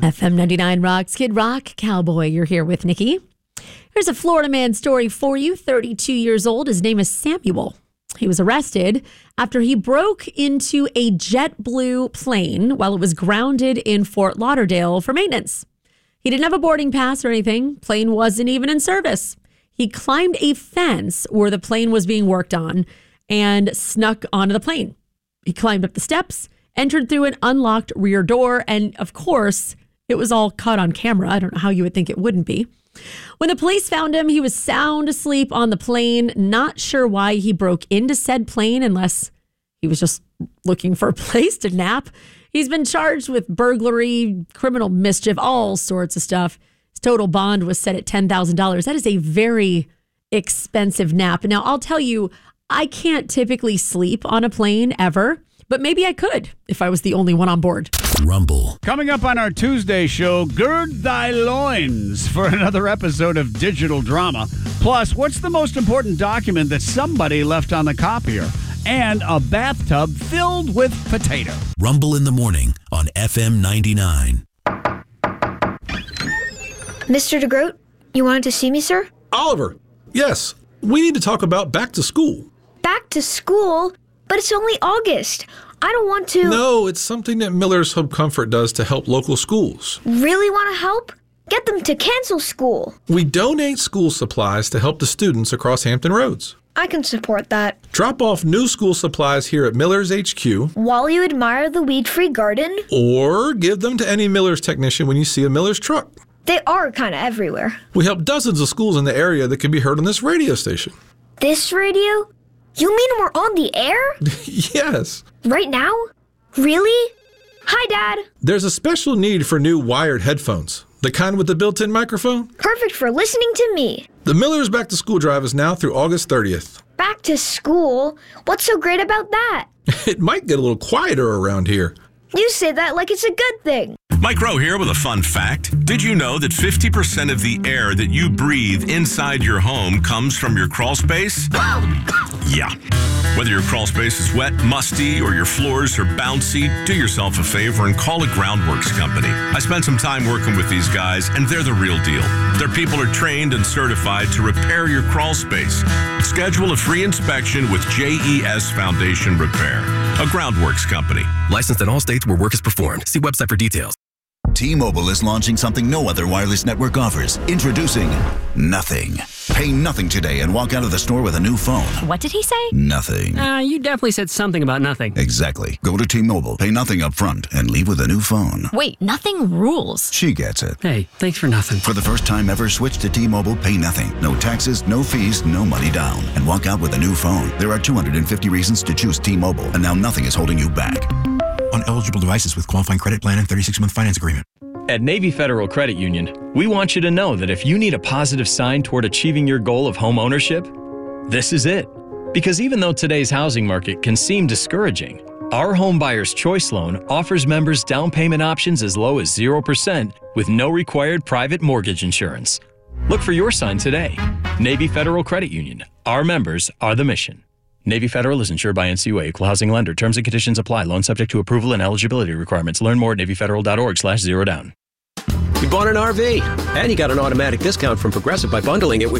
FM 99 rocks, Kid Rock, Cowboy. You're here with Nikki. Here's a Florida man story for you. 32 years old. His name is Samuel. He was arrested after he broke into a JetBlue plane while it was grounded in Fort Lauderdale for maintenance. He didn't have a boarding pass or anything. Plane wasn't even in service. He climbed a fence where the plane was being worked on and snuck onto the plane. He climbed up the steps, entered through an unlocked rear door, and of course, it was all caught on camera. I don't know how you would think it wouldn't be. When the police found him, he was sound asleep on the plane, not sure why he broke into said plane unless he was just looking for a place to nap. He's been charged with burglary, criminal mischief, all sorts of stuff. His total bond was set at $10,000. That is a very expensive nap. Now, I'll tell you, I can't typically sleep on a plane ever, but maybe I could if I was the only one on board. Rumble. Coming up on our Tuesday show, gird thy loins for another episode of digital drama. Plus, what's the most important document that somebody left on the copier? And a bathtub filled with potato. Rumble in the morning on FM 99. Mr. DeGroat, you wanted to see me, sir? Oliver, yes. We need to talk about back to school. Back to school? But it's only August. I don't want to... No, it's something that Miller's Hub Comfort does to help local schools. Really want to help? Get them to cancel school. We donate school supplies to help the students across Hampton Roads. I can support that. Drop off new school supplies here at Miller's HQ. While you admire the weed-free garden. Or give them to any Miller's technician when you see a Miller's truck. They are kind of everywhere. We help dozens of schools in the area that can be heard on this radio station. This radio? You mean we're on the air? Yes. Right now? Really? Hi, Dad. There's a special need for new wired headphones. The kind with the built-in microphone? Perfect for listening to me. The Miller's Back to School drive is now through August 30th. Back to school? What's so great about that? It might get a little quieter around here. You say that like it's a good thing. Mike Rowe here with a fun fact. Did you know that 50% of the air that you breathe inside your home comes from your crawl space? Yeah. Whether your crawl space is wet, musty, or your floors are bouncy, do yourself a favor and call a Groundworks company. I spent some time working with these guys, and they're the real deal. Their people are trained and certified to repair your crawl space. Schedule a free inspection with JES Foundation Repair, a Groundworks company. Licensed in all states where work is performed. See website for details. T-Mobile is launching something no other wireless network offers. Introducing Nothing. Pay nothing today and walk out of the store with a new phone. What did he say? Nothing. You definitely said something about nothing. Exactly. Go to T-Mobile, pay nothing up front, and leave with a new phone. Wait, nothing rules. She gets it. Hey, thanks for nothing. For the first time ever, switch to T-Mobile, pay nothing. No taxes, no fees, no money down. And walk out with a new phone. There are 250 reasons to choose T-Mobile, and now nothing is holding you back. On eligible devices with qualifying credit plan and 36-month finance agreement. At Navy Federal Credit Union, we want you to know that if you need a positive sign toward achieving your goal of home ownership, this is it. Because even though today's housing market can seem discouraging, our Home Buyer's Choice Loan offers members down payment options as low as 0% with no required private mortgage insurance. Look for your sign today. Navy Federal Credit Union. Our members are the mission. Navy Federal is insured by NCUA, Equal Housing Lender. Terms and conditions apply. Loan subject to approval and eligibility requirements. Learn more at NavyFederal.org/0down. You bought an RV, and you got an automatic discount from Progressive by bundling it with